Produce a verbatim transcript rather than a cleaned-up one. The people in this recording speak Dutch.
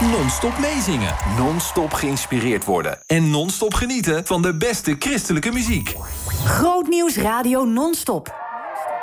Non-stop meezingen, non-stop geïnspireerd worden... en non-stop genieten van de beste christelijke muziek. Grootnieuws Radio Non-stop.